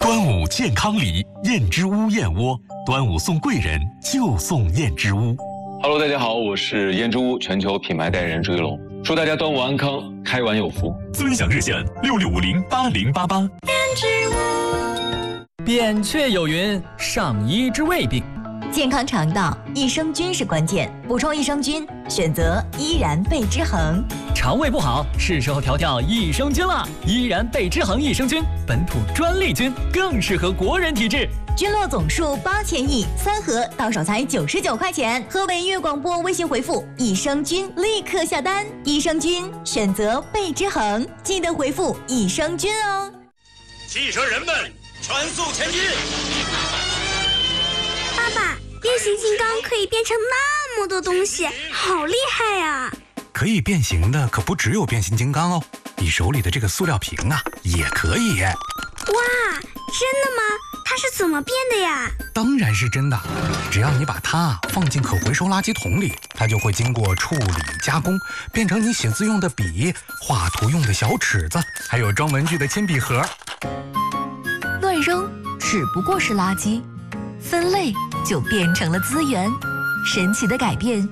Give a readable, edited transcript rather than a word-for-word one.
端午健康礼，燕之屋燕窝，端午送贵人就送燕之屋。 Hello， 大家好，我是燕之屋全球品牌代言人朱一龙，祝大家端午安康，开碗有福。 尊享热线66508088。 燕之屋。扁鹊有云：上医治未病。 健康肠道，益生菌是关键，补充益生菌，选择依然贝之恒。 肠胃不好，是时候调调益生菌了。依然贝之恒益生菌，本土专利菌，更适合国人体质。 菌落总数8000亿，3盒到手才99块钱。河北粤广播微信回复益生菌，立刻下单。益生菌选择贝之恒，记得回复益生菌哦。 汽车人们，全速前进！ 爸爸，变形金刚可以变成那么多东西，好厉害呀！ 可以变形的可不只有变形金刚哦，你手里的这个塑料瓶啊，也可以。 哇，真的吗？它是怎么变的呀？ 当然是真的，只要你把它放进可回收垃圾桶里，它就会经过处理加工，变成你写字用的笔、画图用的小尺子，还有装文具的铅笔盒。 乱扔只不过是垃圾，分类就变成了资源。神奇的改变